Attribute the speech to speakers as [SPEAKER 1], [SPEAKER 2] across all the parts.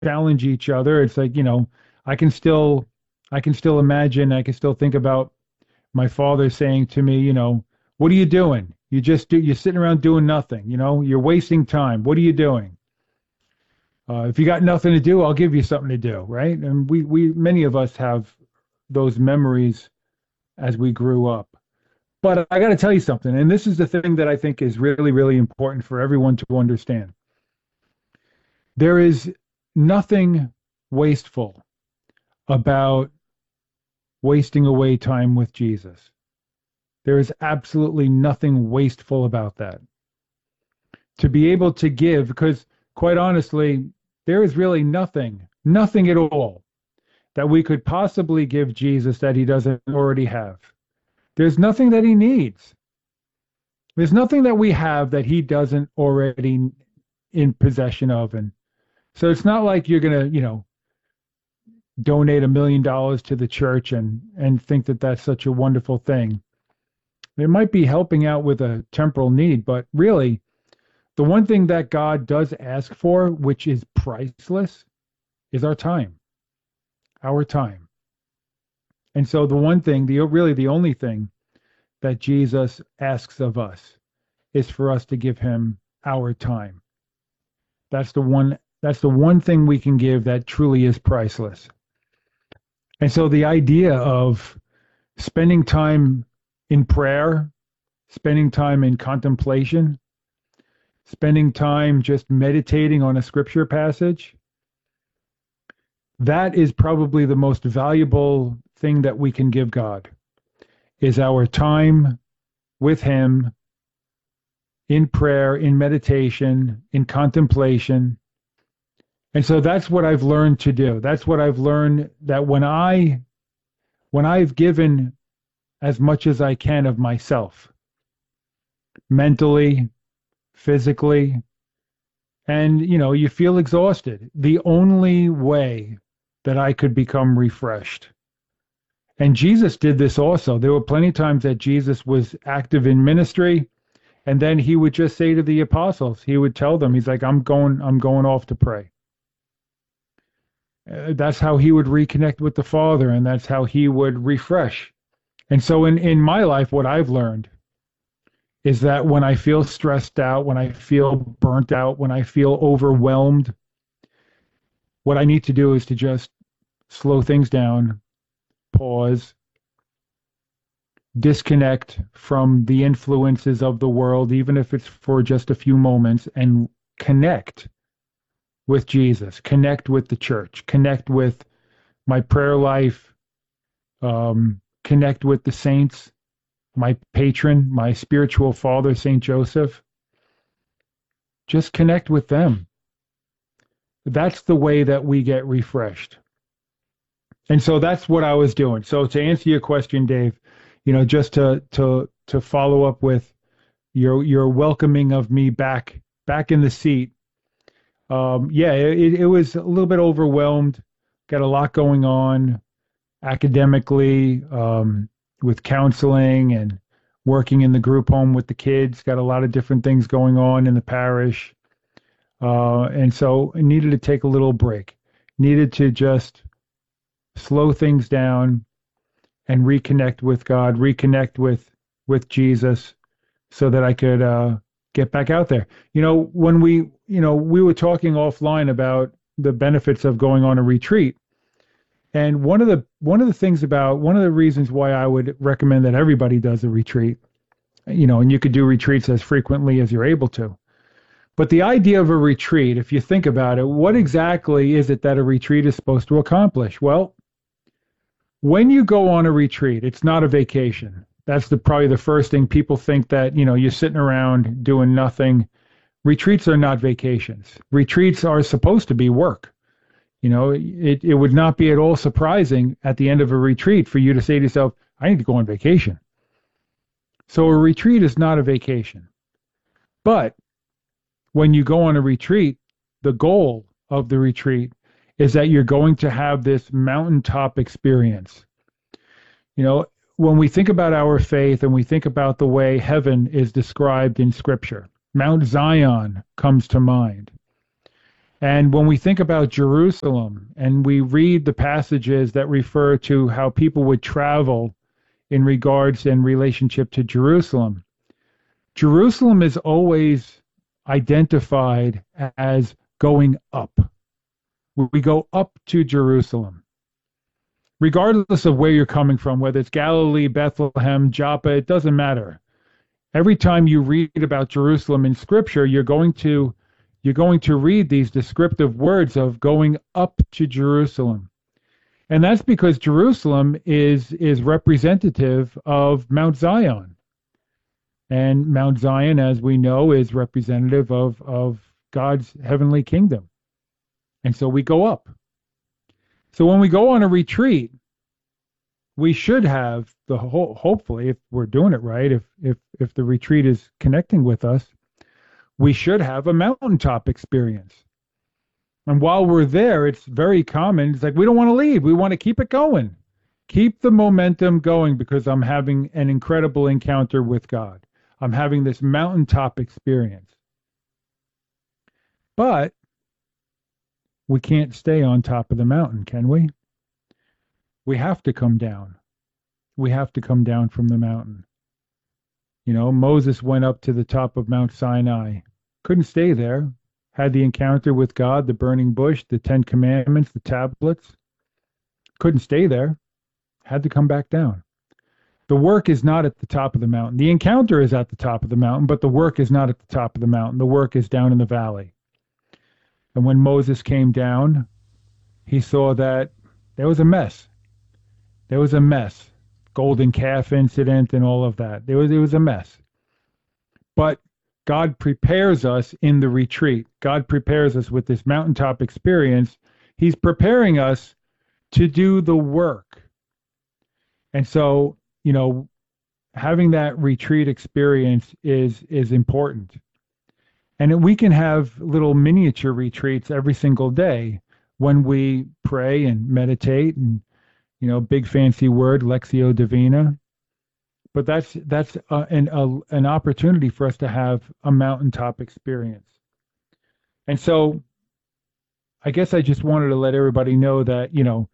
[SPEAKER 1] challenge each other. It's like, I can still, I can still imagine, I can still think about my father saying to me, what are you doing? You're sitting around doing nothing, you're wasting time. What are you doing? If you got nothing to do, I'll give you something to do, right? And many of us have those memories as we grew up. But I got to tell you something, and this is the thing that I think is really, really important for everyone to understand. There is nothing wasteful about wasting away time with Jesus. There is absolutely nothing wasteful about that. To be able to give, because quite honestly, there is really nothing at all that we could possibly give Jesus that he doesn't already have. There's nothing that he needs. There's nothing that we have that he doesn't already in possession of. And so it's not like you're going to, donate $1 million to the church and think that that's such a wonderful thing. It might be helping out with a temporal need, but really, the one thing that God does ask for, which is priceless, is our time. Our time. And so the one thing, really the only thing that Jesus asks of us is for us to give him our time. That's the one thing we can give that truly is priceless. And so the idea of spending time in prayer, spending time in contemplation, spending time just meditating on a scripture passage, that is probably the most valuable thing that we can give God, is our time with him in prayer, in meditation, in contemplation. And so that's what I've learned to do. That's what I've learned, that when I've given as much as I can of myself, mentally, physically, and you feel exhausted. The only way that I could become refreshed. And Jesus did this also. There were plenty of times that Jesus was active in ministry, and then he would just say to the apostles, he would tell them, he's like, I'm going off to pray. That's how he would reconnect with the Father, and that's how he would refresh. And so in my life, what I've learned is that when I feel stressed out, when I feel burnt out, when I feel overwhelmed, what I need to do is to just slow things down, pause, disconnect from the influences of the world, even if it's for just a few moments, and connect with Jesus, connect with the church, connect with my prayer life, connect with the saints, my patron, my spiritual father, Saint Joseph. Just connect with them. That's the way that we get refreshed. And so that's what I was doing. So to answer your question, Dave, just to follow up with your welcoming of me back in the seat. Yeah, it was a little bit overwhelmed. Got a lot going on academically, with counseling and working in the group home with the kids. Got a lot of different things going on in the parish. And so I needed to take a little break. Needed to just slow things down and reconnect with God, reconnect with Jesus, so that I could get back out there. When we were talking offline about the benefits of going on a retreat. And one of the reasons why I would recommend that everybody does a retreat, and you could do retreats as frequently as you're able to. But the idea of a retreat, if you think about it, what exactly is it that a retreat is supposed to accomplish? Well, when you go on a retreat, it's not a vacation. That's probably the first thing. People think that, you're sitting around doing nothing. Retreats are not vacations. Retreats are supposed to be work. It would not be at all surprising at the end of a retreat for you to say to yourself, I need to go on vacation. So a retreat is not a vacation. But when you go on a retreat, the goal of the retreat is that you're going to have this mountaintop experience. When we think about our faith and we think about the way heaven is described in Scripture, Mount Zion comes to mind. And when we think about Jerusalem and we read the passages that refer to how people would travel in regards and relationship to Jerusalem, Jerusalem is always identified as going up. We go up to Jerusalem. Regardless of where you're coming from, whether it's Galilee, Bethlehem, Joppa, it doesn't matter. Every time you read about Jerusalem in Scripture, you're going to read these descriptive words of going up to Jerusalem. And that's because Jerusalem is representative of Mount Zion. And Mount Zion, as we know, is representative of God's heavenly kingdom. And so we go up. So when we go on a retreat, we should have the whole, hopefully, if we're doing it right, if the retreat is connecting with us, we should have a mountaintop experience. And while we're there, it's very common. It's like we don't want to leave. We want to keep it going. Keep the momentum going because I'm having an incredible encounter with God. I'm having this mountaintop experience. But we can't stay on top of the mountain, can we? We have to come down. We have to come down from the mountain. You know, Moses went up to the top of Mount Sinai, couldn't stay there, had the encounter with God, the burning bush, the 10 Commandments, the tablets, couldn't stay there, had to come back down. The work is not at the top of the mountain. The encounter is at the top of the mountain, but the work is not at the top of the mountain. The work is down in the valley. And when Moses came down, he saw that there was a mess. There was a mess. Golden calf incident and all of that. It was a mess. But God prepares us in the retreat. God prepares us with this mountaintop experience. He's preparing us to do the work. And so, you know, having that retreat experience is important. And we can have little miniature retreats every single day when we pray and meditate and, you know, big fancy word, Lectio Divina. But that's an opportunity for us to have a mountaintop experience. And so I guess I just wanted to let everybody know that, you know,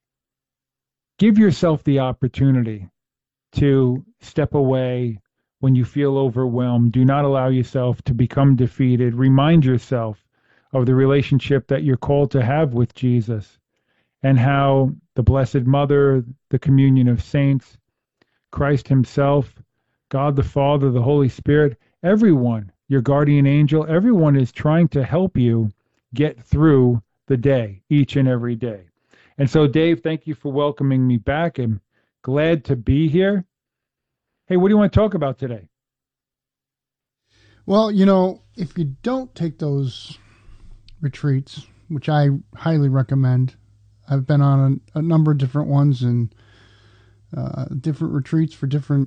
[SPEAKER 1] give yourself the opportunity to step away when you feel overwhelmed. Do not allow yourself to become defeated. Remind yourself of the relationship that you're called to have with Jesus and how the Blessed Mother, the communion of saints, Christ himself, God the Father, the Holy Spirit, everyone, your guardian angel, everyone is trying to help you get through the day, each and every day. And so, Dave, thank you for welcoming me back. I'm glad to be here. Hey, what do you want to talk about today?
[SPEAKER 2] Well, you know, if you don't take those retreats, which I highly recommend, I've been on a number of different ones and different retreats for different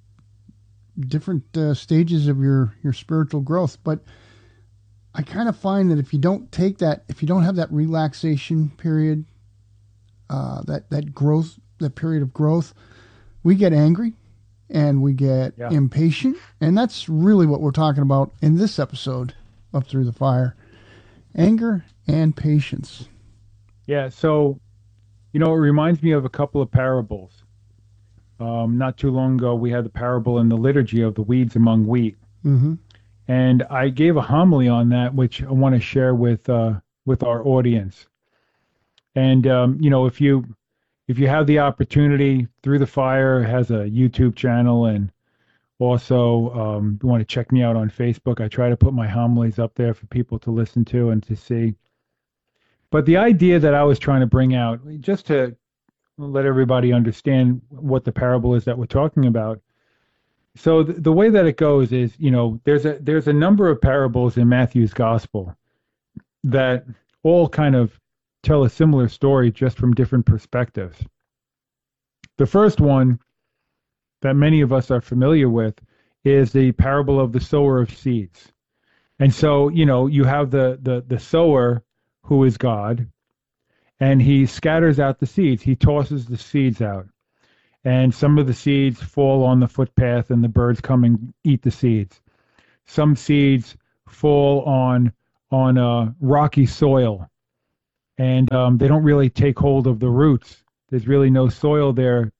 [SPEAKER 2] stages of your spiritual growth. But I kind of find that if you don't take that, if you don't have that relaxation period, that growth, that period of growth, we get angry and we get impatient. And that's really what we're talking about in this episode of Through the Fire. Anger and patience.
[SPEAKER 1] Yeah, so, you know, it reminds me of a couple of parables. Not too long ago, we had the parable in the liturgy of the weeds among wheat.
[SPEAKER 2] Mm-hmm.
[SPEAKER 1] And I gave a homily on that, which I want to share with our audience. And, you know, if you have the opportunity, Through the Fire has a YouTube channel, and also you want to check me out on Facebook. I try to put my homilies up there for people to listen to and to see. But the idea that I was trying to bring out, just to let everybody understand what the parable is that we're talking about. So the way that it goes is, you know, there's a number of parables in Matthew's gospel that all kind of tell a similar story just from different perspectives. The first one that many of us are familiar with is the parable of the sower of seeds. And so, you know, you have the sower who is God, and he scatters out the seeds. He tosses the seeds out. And some of the seeds fall on the footpath and the birds come and eat the seeds. Some seeds fall on on rocky soil, and they don't really take hold of the roots. There's really no soil there,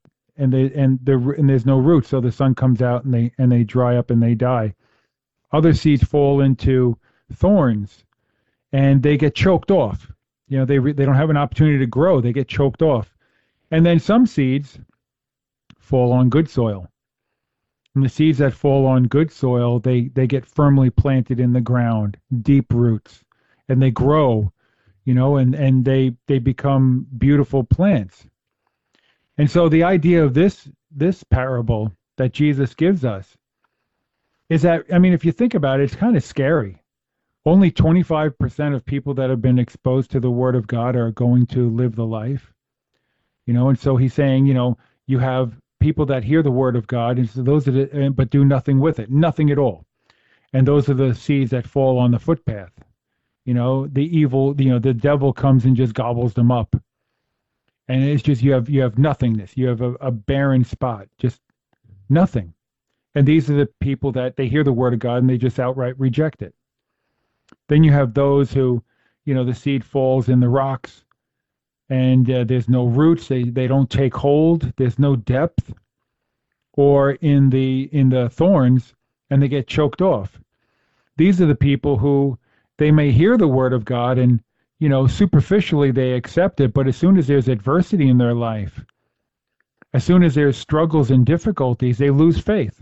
[SPEAKER 1] and there's no roots, so the sun comes out and they dry up and they die. Other seeds fall into thorns and they get choked off. They don't have an opportunity to grow. They get choked off. And then some seeds fall on good soil. And the seeds that fall on good soil, they get firmly planted in the ground, deep roots, and they grow, and they become beautiful plants. And so the idea of this parable that Jesus gives us is that, I mean, if you think about it, it's kind of scary. Only 25% of people that have been exposed to the Word of God are going to live the life. And so he's saying, you have people that hear the Word of God, and so those that, but do nothing with it, nothing at all. And those are the seeds that fall on the footpath. The evil, the devil comes and just gobbles them up. And it's just, you have nothingness. You have a barren spot, just nothing. And these are the people that they hear the Word of God and they just outright reject it. Then you have those who, the seed falls in the rocks and there's no roots. They don't take hold. There's no depth. Or in the thorns, and they get choked off. These are the people who they may hear the Word of God and, superficially they accept it, but as soon as there's adversity in their life, as soon as there's struggles and difficulties, they lose faith.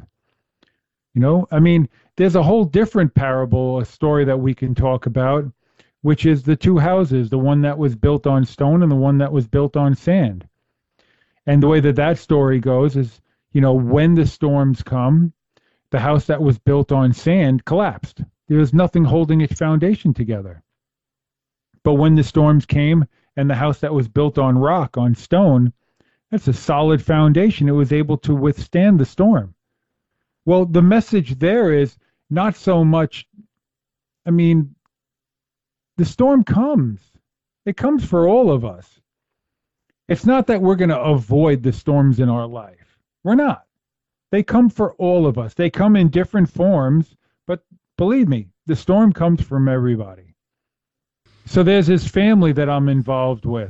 [SPEAKER 1] I mean, there's a whole different parable, a story that we can talk about, which is the two houses, the one that was built on stone and the one that was built on sand. And the way that story goes is, when the storms come, the house that was built on sand collapsed. There was nothing holding its foundation together. But when the storms came and the house that was built on rock, on stone, that's a solid foundation. It was able to withstand the storm. Well, the message there is not so much, I mean, the storm comes. It comes for all of us. It's not that we're going to avoid the storms in our life. We're not. They come for all of us. They come in different forms, but believe me, the storm comes from everybody. So there's this family that I'm involved with.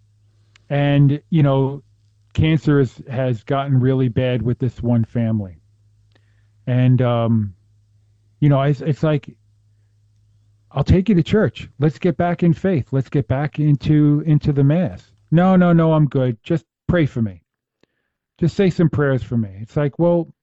[SPEAKER 1] And, cancer has gotten really bad with this one family. And, it's like, I'll take you to church. Let's get back in faith. Let's get back into the Mass. No, I'm good. Just pray for me. Just say some prayers for me. It's like, well,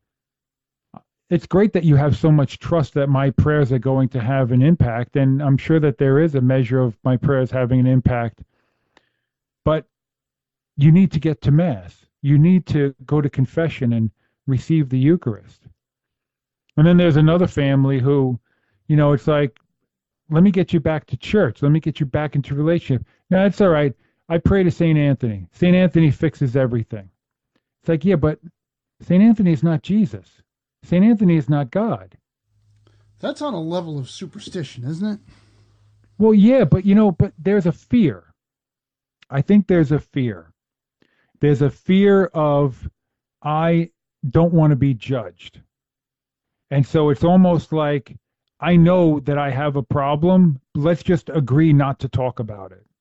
[SPEAKER 1] it's great that you have so much trust that my prayers are going to have an impact. And I'm sure that there is a measure of my prayers having an impact. But you need to get to Mass. You need to go to confession and receive the Eucharist. And then there's another family who, it's like, let me get you back to church. Let me get you back into relationship. No, it's all right. I pray to St. Anthony. St. Anthony fixes everything. It's like, yeah, but St. Anthony is not Jesus. St. Anthony is not God.
[SPEAKER 2] That's on a level of superstition, isn't it?
[SPEAKER 1] Well, yeah, but there's a fear. I think there's a fear. There's a fear of, I don't want to be judged. And so it's almost like, I know that I have a problem. Let's just agree not to talk about it.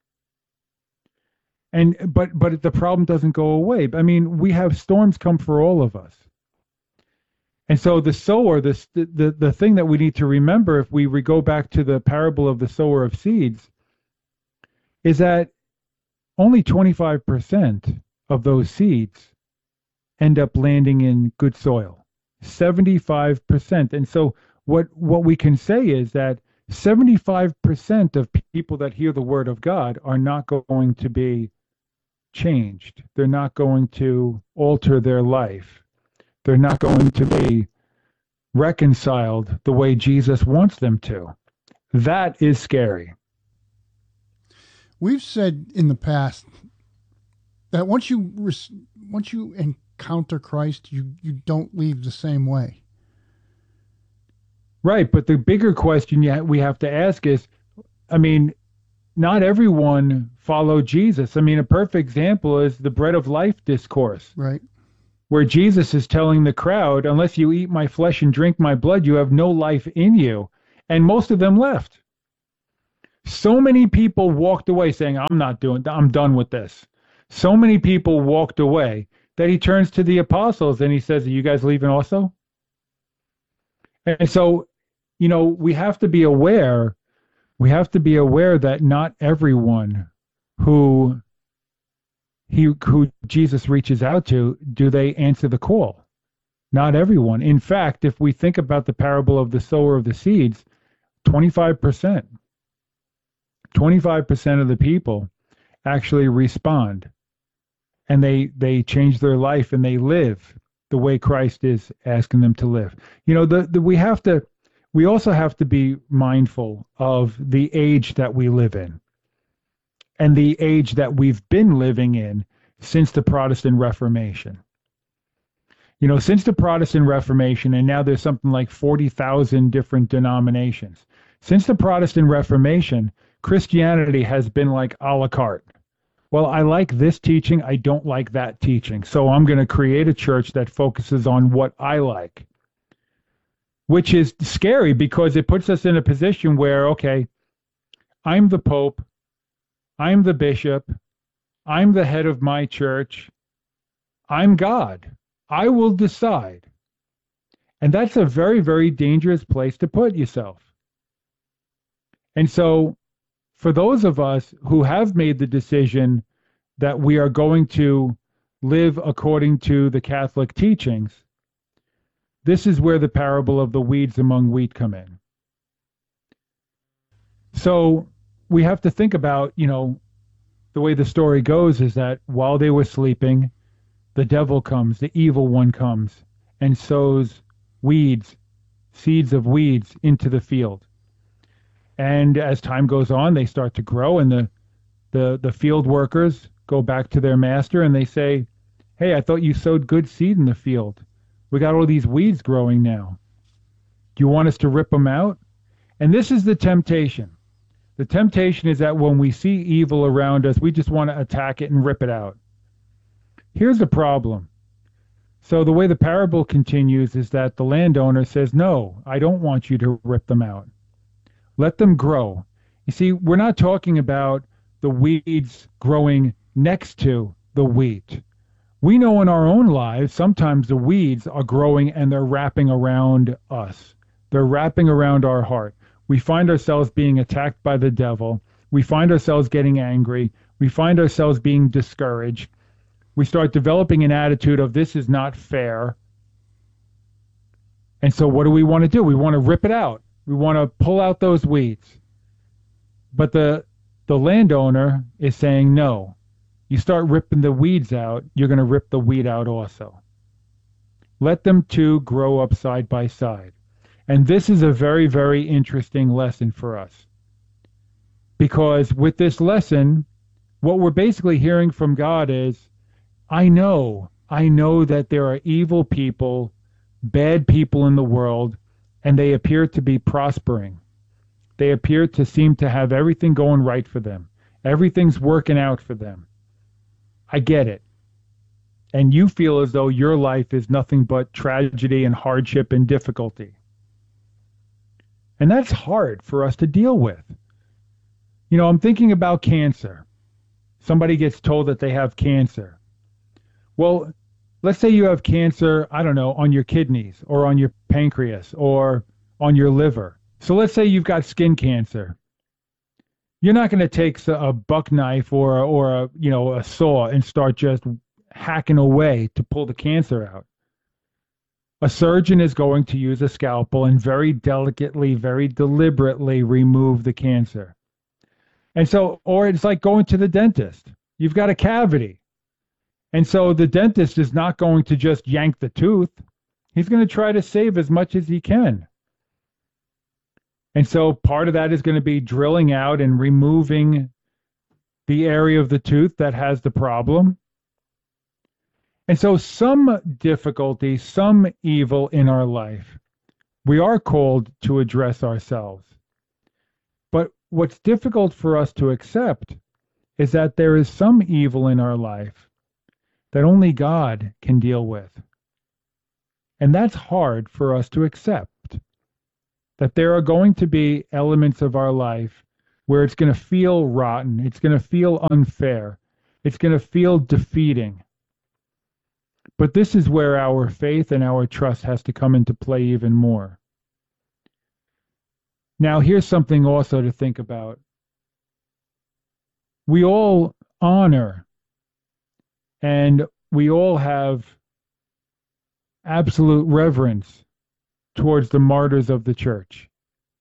[SPEAKER 1] But the problem doesn't go away. I mean, we have storms come for all of us. And so the sower, the thing that we need to remember if we go back to the parable of the sower of seeds, is that only 25% of those seeds end up landing in good soil. 75%. And so what we can say is that 75% of people that hear the Word of God are not going to be changed. They're not going to alter their life. They're not going to be reconciled the way Jesus wants them to. That is scary.
[SPEAKER 2] We've said in the past that once you encounter Christ, you don't leave the same way.
[SPEAKER 1] Right, but the bigger question we have to ask is, I mean, not everyone followed Jesus. I mean, a perfect example is the bread of life discourse.
[SPEAKER 2] Right.
[SPEAKER 1] Where Jesus is telling the crowd, unless you eat my flesh and drink my blood, you have no life in you. And most of them left. So many people walked away saying, I'm done with this. So many people walked away that he turns to the apostles and he says, are you guys leaving also? And so, we have to be aware, that not everyone who who Jesus reaches out to, do they answer the call? Not everyone. In fact, if we think about the parable of the sower of the seeds, 25%, 25% of the people actually respond, and they change their life and they live the way Christ is asking them to live. We also have to be mindful of the age that we live in and the age that we've been living in since the Protestant Reformation. Since the Protestant Reformation, and now there's something like 40,000 different denominations. Since the Protestant Reformation, Christianity has been like a la carte. Well, I like this teaching, I don't like that teaching. So I'm going to create a church that focuses on what I like, which is scary because it puts us in a position where, okay, I'm the Pope, I'm the bishop, I'm the head of my church, I'm God. I will decide. And that's a very, very dangerous place to put yourself. And so, for those of us who have made the decision that we are going to live according to the Catholic teachings, this is where the parable of the weeds among wheat come in. So we have to think about, the way the story goes is that while they were sleeping, the devil comes, the evil one comes, and sows weeds, seeds of weeds into the field. And as time goes on, they start to grow, and the field workers go back to their master and they say, hey, I thought you sowed good seed in the field. We got all these weeds growing now. Do you want us to rip them out? And this is the temptation. The temptation is that when we see evil around us, we just want to attack it and rip it out. Here's the problem. So the way the parable continues is that the landowner says, no, I don't want you to rip them out. Let them grow. You see, we're not talking about the weeds growing next to the wheat. We know in our own lives, sometimes the weeds are growing and they're wrapping around us. They're wrapping around our heart. We find ourselves being attacked by the devil. We find ourselves getting angry. We find ourselves being discouraged. We start developing an attitude of this is not fair. And so what do we want to do? We want to rip it out. We want to pull out those weeds. But the landowner is saying, no, you start ripping the weeds out, you're going to rip the weed out also. Let them two grow up side by side. And this is a very, very interesting lesson for us. Because with this lesson, what we're basically hearing from God is, I know that there are evil people, bad people in the world, and they appear to be prospering. They appear to seem to have everything going right for them. Everything's working out for them. I get it. And you feel as though your life is nothing but tragedy and hardship and difficulty. And that's hard for us to deal with. I'm thinking about cancer. Somebody gets told that they have cancer. Well, let's say you have cancer, I don't know, on your kidneys or on your pancreas or on your liver. So let's say you've got skin cancer. You're not going to take a buck knife or a saw and start just hacking away to pull the cancer out. A surgeon is going to use a scalpel and very delicately, very deliberately remove the cancer. And so, or it's like going to the dentist. You've got a cavity. And so the dentist is not going to just yank the tooth. He's going to try to save as much as he can. And so part of that is going to be drilling out and removing the area of the tooth that has the problem. And so some difficulty, some evil in our life, we are called to address ourselves. But what's difficult for us to accept is that there is some evil in our life that only God can deal with. And that's hard for us to accept. That there are going to be elements of our life where it's going to feel rotten. It's going to feel unfair. It's going to feel defeating. But this is where our faith and our trust has to come into play even more. Now, here's something also to think about. We all honor and we all have absolute reverence towards the martyrs of the church.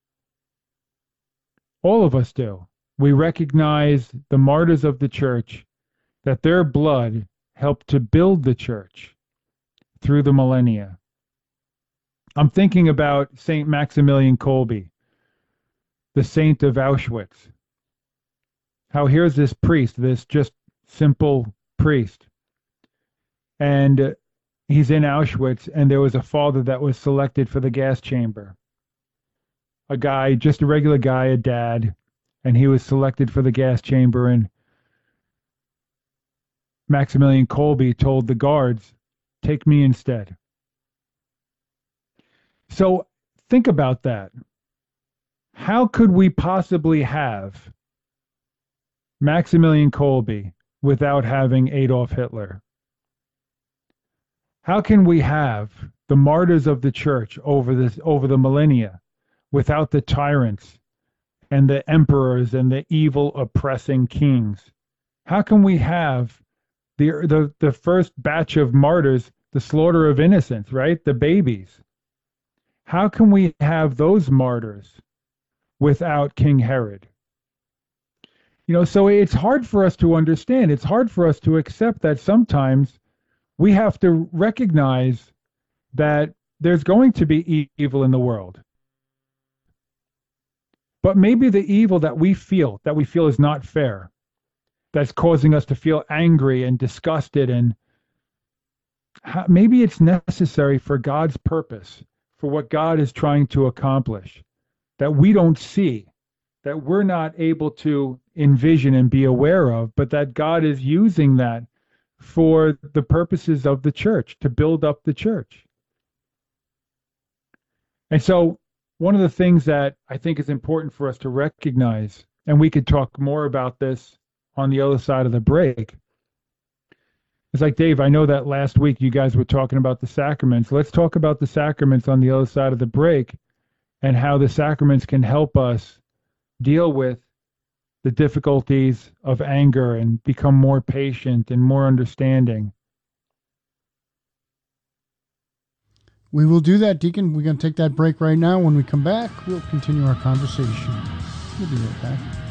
[SPEAKER 1] All of us do. We recognize the martyrs of the church, that their blood helped to build the church through the millennia. I'm thinking about St. Maximilian Kolbe, the saint of Auschwitz. How here's this priest, this just simple priest, and he's in Auschwitz, and there was a father that was selected for the gas chamber. A guy, just a regular guy, a dad, and he was selected for the gas chamber, and Maximilian Kolbe told the guards, "Take me instead." So think about that. How could we possibly have Maximilian Kolbe without having Adolf Hitler? How can we have the martyrs of the church over the millennia without the tyrants and the emperors and the evil oppressing kings? How can we have the first batch of martyrs, the slaughter of innocents, right? The babies. How can we have those martyrs without King Herod? So it's hard for us to understand. It's hard for us to accept that sometimes we have to recognize that there's going to be evil in the world. But maybe the evil that we feel is not fair, that's causing us to feel angry and disgusted, and maybe it's necessary for God's purpose, for what God is trying to accomplish, that we don't see, that we're not able to envision and be aware of, but that God is using that for the purposes of the church, to build up the church. And so one of the things that I think is important for us to recognize, and we could talk more about this on the other side of the break, is like, Dave, I know that last week you guys were talking about the sacraments. Let's talk about the sacraments on the other side of the break, and how the sacraments can help us deal with the difficulties of anger and become more patient and more understanding.
[SPEAKER 2] We will do that, Deacon. We're going to take that break right now. When we come back, we'll continue our conversation. We'll be right back.